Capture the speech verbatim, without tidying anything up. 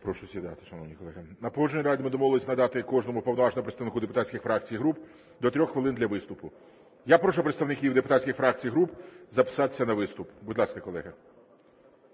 Прошу сідати, шановні колеги. На Погоджувальній раді ми домовились надати кожному повноважному представнику депутатських фракцій і груп до трьох хвилин для виступу. Я прошу представників депутатських фракцій і груп записатися на виступ. Будь ласка, колеги.